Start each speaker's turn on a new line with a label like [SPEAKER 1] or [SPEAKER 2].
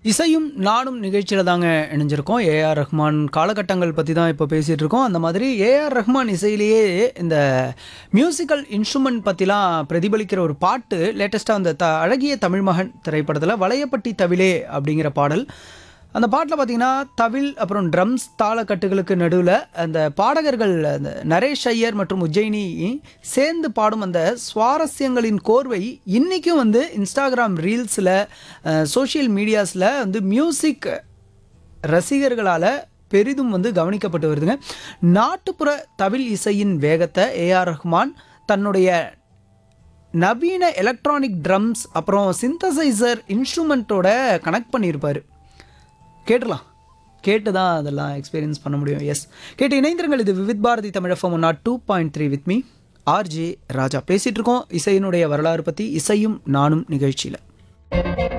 [SPEAKER 1] இசையும் நானும் நிகழ்ச்சியில் தாங்க இணைஞ்சிருக்கோம். ஏஆர் ரஹ்மான் காலகட்டங்கள் பற்றி தான் இப்போ பேசிகிட்டு இருக்கோம். அந்த மாதிரி ஏஆர் ரஹ்மான் இசையிலேயே இந்த மியூசிக்கல் இன்ஸ்ட்ருமெண்ட் பற்றிலாம் பிரதிபலிக்கிற ஒரு பாட்டு லேட்டஸ்ட்டாக அந்த அழகிய தமிழ் மகன் திரைப்படத்தில் வளையப்பட்டி தவிலே அப்படிங்கிற பாடல். அந்த பாட்டில் பார்த்தீங்கன்னா தவில் அப்புறம் ட்ரம்ஸ் தாளக்கட்டுகளுக்கு நடுவில் அந்த பாடகர்கள் அந்த நரேஷ் ஐயர் மற்றும் உஜ்ஜயினி சேர்ந்து பாடும் அந்த சுவாரஸ்யங்களின் கோர்வை இன்றைக்கும் வந்து இன்ஸ்டாகிராம் ரீல்ஸில் சோஷியல் மீடியாஸில் வந்து மியூசிக் ரசிகர்களால் பெரிதும் வந்து கவனிக்கப்பட்டு வருதுங்க. நாட்டுப்புற தவில் இசையின் வேகத்தை ஏஆர் ரஹ்மான் தன்னுடைய நவீன எலக்ட்ரானிக் ட்ரம்ஸ் அப்புறம் சிந்தசைசர் இன்ஸ்ட்ருமெண்ட்டோட கனெக்ட் பண்ணியிருப்பார். கேட்டு தான் அதெல்லாம் எக்ஸ்பீரியன்ஸ் பண்ண முடியும். எஸ், கேட்டு இணைந்திருங்கள். இது Vividh Bharathi Tamil FM 102.3 with me RJ ராஜா. பேசிகிட்டு இருக்கோம் இசையினுடைய வரலாறு பற்றி, இசையும் நானும் நிகழ்ச்சியில்.